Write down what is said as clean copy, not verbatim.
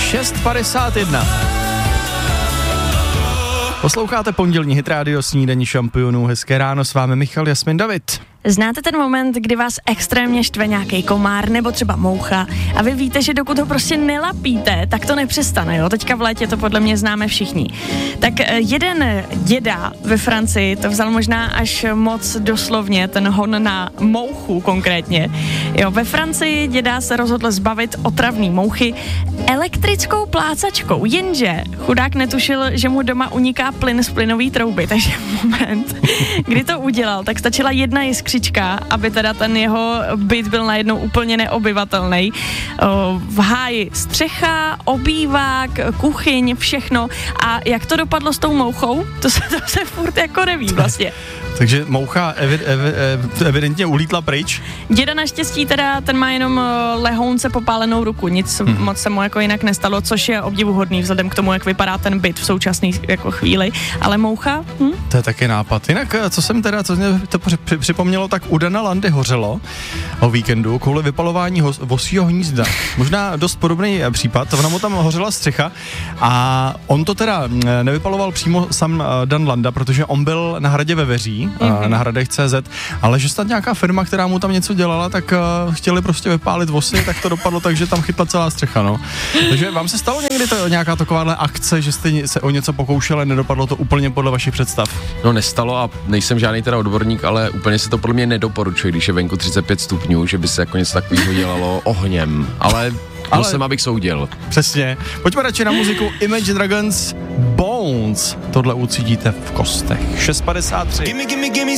6:51. Posloucháte pondělní Hit Radio, snídaní šampionů. Hezké ráno, s vámi Michal, Jasmin, David. Znáte ten moment, kdy vás extrémně štve nějaký komár nebo třeba moucha a vy víte, že dokud ho prostě nelapíte, tak to nepřestane, jo? Teďka v létě to podle mě známe všichni. Tak jeden děda ve Francii to vzal možná až moc doslovně, ten hon na mouchu konkrétně. Jo, ve Francii děda se rozhodl zbavit otravný mouchy elektrickou plácačkou, jenže chudák netušil, že mu doma uniká plyn z plynové trouby, takže moment, kdy to udělal, tak stačila jedna jiskřička, aby teda ten jeho byt byl najednou úplně neobyvatelný. V háji střecha, obývák, kuchyň, všechno. A jak to dopadlo s tou mouchou? To se furt jako neví vlastně. Takže moucha evidentně ulítla pryč. Děda naštěstí teda, ten má jenom lehounce popálenou ruku, nic moc se mu jako jinak nestalo, což je obdivuhodný vzhledem k tomu, jak vypadá ten byt v současné jako chvíli. Ale moucha? To je taky nápad. Jinak, co mě to připomnělo, tak u Dana Landy hořelo o víkendu kvůli vypalování vosího hnízda. Možná dost podobný případ, ona mu tam hořela střecha a on to teda nevypaloval přímo sám Dan Landa, protože on byl na hradě ve Veří, na hradech.cz, ale že snad nějaká firma, která mu tam něco dělala, tak chtěli prostě vypálit vosy, tak to dopadlo tak, že tam chytla celá střecha, no. Takže vám se stalo někdy nějaká takováhle akce, že jste se o něco pokoušeli, nedopadlo to úplně podle vašich představ? No nestalo a nejsem žádný teda odborník, ale úplně se to podle mě nedoporučuje, když je venku 35 stupňů, že by se jako něco takového dělalo ohněm, ale jsem, abych soudil. Přesně. Pojďme radši na muziku Imagine Dragons Bones. Tohle ucítíte v kostech. 6:53.